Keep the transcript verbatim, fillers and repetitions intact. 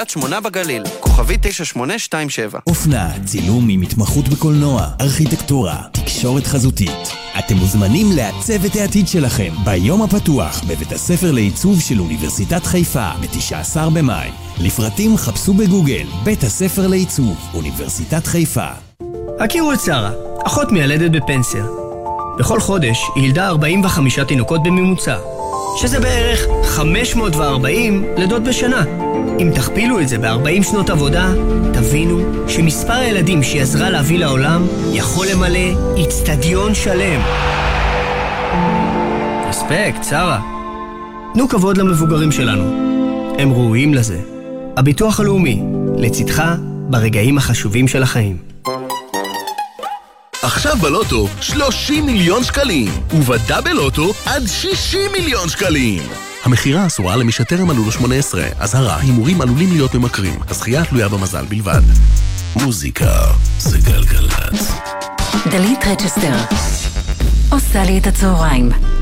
עד שמונה בגליל, כוכבי תשע שמונה שתיים שבע. אופנה, צילום עם התמחות בקולנוע, ארכיטקטורה, תקשורת חזותית. אתם מוזמנים לעצב את העתיד שלכם ביום הפתוח בבית הספר לעיצוב של אוניברסיטת חיפה ב-תשעה עשר במאי. לפרטים חפשו בגוגל בית הספר לעיצוב אוניברסיטת חיפה. הכירו את שרה, אחות מיילדת בפנסיה. בכל חודש היא ילדה ארבעים וחמישה תינוקות בממוצע, שזה בערך חמש מאות וארבעים לידות בשנה. אם תכפילו את זה ב-ארבעים שנות עבודה, תבינו שמספר הילדים שהיא עזרה להביא לעולם יכול למלא אצטדיון שלם. רספקט, שרה. תנו כבוד למבוגרים שלנו. הם ראויים לזה. הביטוח הלאומי, לצדך ברגעים החשובים של החיים. עכשיו בלוטו שלושים מיליון שקלים, ובדאבל לוטו עד שישים מיליון שקלים. המחירה אסורה למי שטרם מלאו לו שמונה עשרה. אזהרה, הימורים עלולים להיות ממכרים. הזכייה תלויה במזל בלבד. מוזיקה זה גלגלצ. דלית רצ'סטר עושה לי את הצהריים.